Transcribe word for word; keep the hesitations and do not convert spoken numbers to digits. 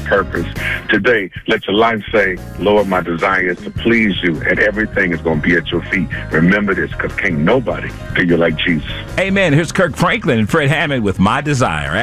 purpose. Today, let your life say, Lord, my desire is to please you, and everything is going to be at your feet. Remember this, because can't nobody do you like Jesus. Amen. Here's Kirk Franklin and Fred Hammond with My Desire.